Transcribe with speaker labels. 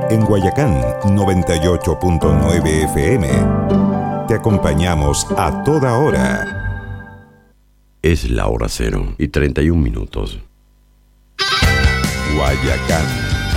Speaker 1: En Guayacán, 98.9 FM. Te acompañamos a toda hora.
Speaker 2: Es la hora 0:31.
Speaker 1: Guayacán